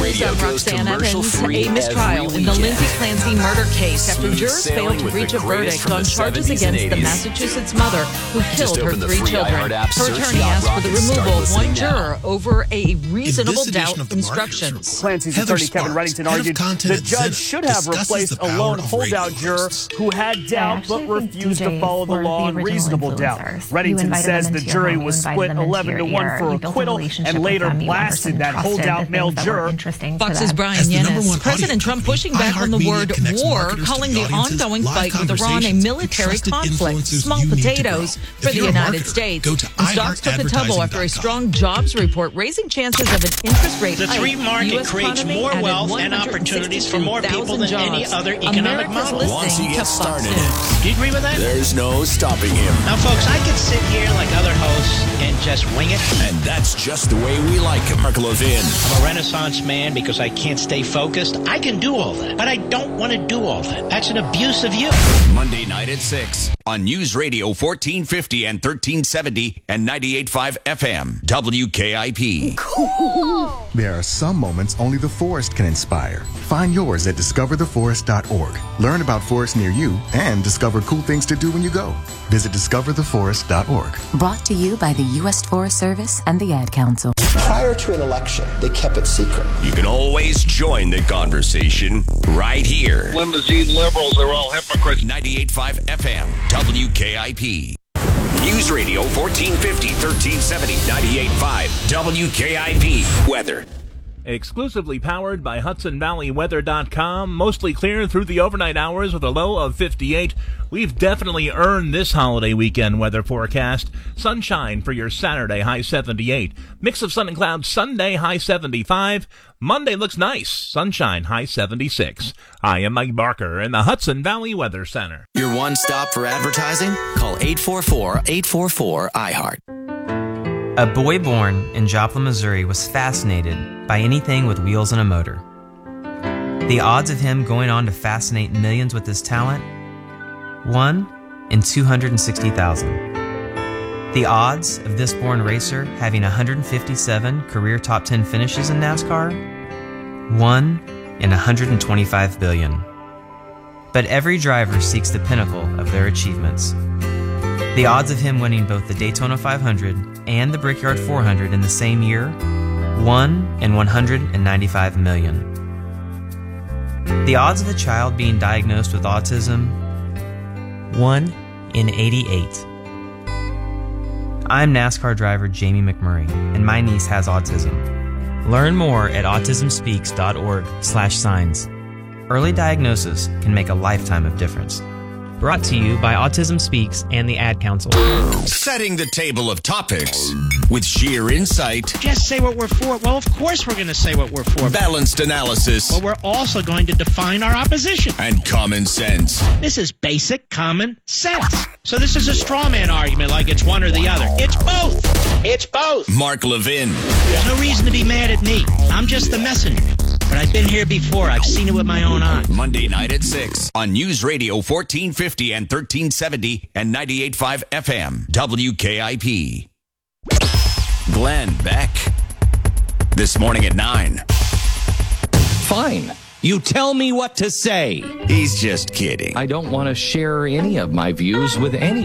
News, I'm Roxanne Evans. A mistrial in the Lindsay Clancy murder case after jurors failed to reach a verdict on charges against the Massachusetts mother who killed her 3 children. Her attorney asked for the removal of 1 juror over a reasonable doubt instructions. Clancy's attorney Kevin Reddington argued the judge should have replaced a lone holdout juror who had doubt but refused to follow the law on reasonable doubt. Reddington says the jury was split 11-1 for acquittal and later blasted that holdout male juror. Fox's Brian Yennis. President Trump pushing back on the word war, calling the ongoing fight with Iran a military conflict. Small potatoes for the United States. Stocks took a tumble after a strong jobs report, raising chances of an interest rate hike. The free market creates more wealth and opportunities for more people than any other economic model. Once he gets started, do you agree with that? There's no stopping him. Now, folks, I could sit here like other hosts and just wing it. And that's just the way we like him. Mark Levin. I'm a Renaissance man because I can't stay focused. I can do all that, but I don't want to do all that. That's an abuse of you. Monday night at 6 on News Radio 1450 and 1370 and 98.5 FM. WKIP. Cool. There are some moments only the forest can inspire. Find yours at discovertheforest.org. Learn about forests near you and discover cool things to do when you go. Visit discovertheforest.org. Brought to you by the U.S. Forest Service and the Ad Council. Prior to an election, they kept it secret. You can always join the conversation right here. Limousine liberals are all hypocrites. 98.5 FM, WKIP. News Radio 1450, 1370, 98.5, WKIP. Weather. Exclusively powered by HudsonValleyWeather.com. Mostly clear through the overnight hours with a low of 58. We've definitely earned this holiday weekend weather forecast. Sunshine for your Saturday, high 78. Mix of sun and clouds Sunday, high 75. Monday looks nice. Sunshine, high 76. I am Mike Barker in the Hudson Valley Weather Center. Your one stop for advertising? Call 844-844-IHEART. A boy born in Joplin, Missouri was fascinated by anything with wheels and a motor. The odds of him going on to fascinate millions with his talent? 1 in 260,000. The odds of this born racer having 157 career top 10 finishes in NASCAR? 1 in 125 billion. But every driver seeks the pinnacle of their achievements. The odds of him winning both the Daytona 500 and the Brickyard 400 in the same year? 1 in 195 million. The odds of a child being diagnosed with autism? 1 in 88. I'm NASCAR driver Jamie McMurray, and my niece has autism. Learn more at autismspeaks.org/signs. Early diagnosis can make a lifetime of difference. Brought to you by Autism Speaks and the Ad Council. Setting the table of topics with sheer insight. Just say what we're for. Well, of course we're going to say what we're for. Balanced analysis. But we're also going to define our opposition. And common sense. This is basic common sense. So this is a straw man argument like it's one or the other. It's both. It's both. Mark Levin. There's no reason to be mad at me. I'm just the messenger. But I've been here before. I've seen it with my own eyes. Monday night at 6 on News Radio 1450 and 1370 and 98.5 FM. WKIP. Glenn Beck. This morning at 9. Fine. You tell me what to say. He's just kidding. I don't want to share any of my views with anyone.